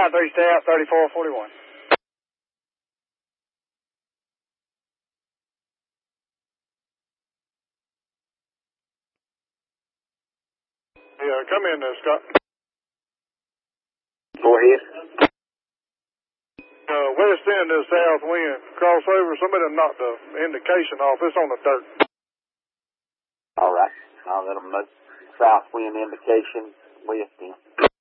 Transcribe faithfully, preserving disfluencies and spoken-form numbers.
three staff, thirty-four forty-one. Yeah, come in there, Scott. Go ahead. Uh, west end is south wind. Crossover, somebody knocked the indication off. It's on the dirt. All right. I'll let them know. South wind indication, west end.